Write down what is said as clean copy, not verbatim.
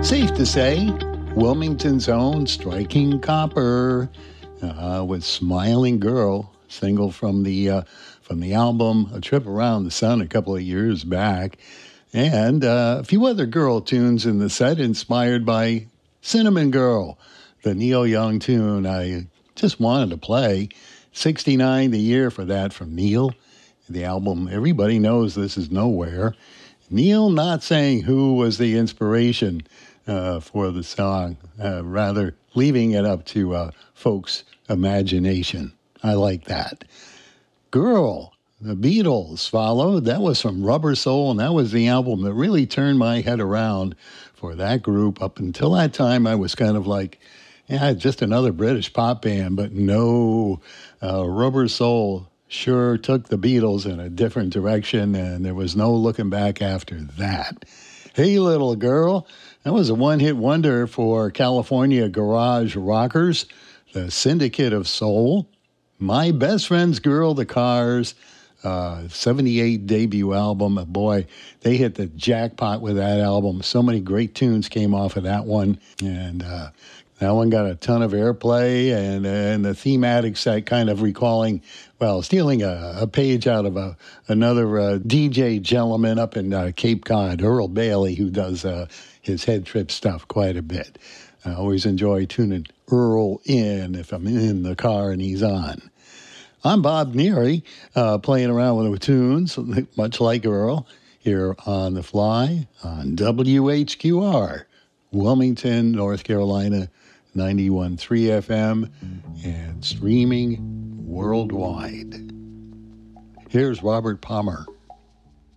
Safe to say, Wilmington's own Striking Copper with Smiling Girl, single from the album A Trip Around the Sun a couple of years back. And a few other girl tunes in the set inspired by Cinnamon Girl, the Neil Young tune I just wanted to play. 69 the year for that from Neil. The album Everybody Knows This Is Nowhere. Neil not saying who was the inspiration for the song, rather leaving it up to folks' imagination. I like that. Girl, the Beatles followed. That was from Rubber Soul, and that was the album that really turned my head around for that group. Up until that time, I was kind of like, yeah, just another British pop band, but no, Rubber Soul sure took the Beatles in a different direction, and there was no looking back after that. Hey, Little Girl, that was a one-hit wonder for California garage rockers, the Syndicate of Soul. My Best Friend's Girl, The Cars, 78 debut album. Boy, they hit the jackpot with that album. So many great tunes came off of that one, and that one got a ton of airplay, and the thematic set kind of recalling, well, stealing a page out of another DJ gentleman up in Cape Cod, Earl Bailey, who does his head trip stuff quite a bit. I always enjoy tuning Earl in if I'm in the car and he's on. I'm Bob Neary, playing around with the tunes, much like Earl, here on The Fly on WHQR, Wilmington, North Carolina, 91.3 FM, and streaming worldwide. Here's Robert Palmer.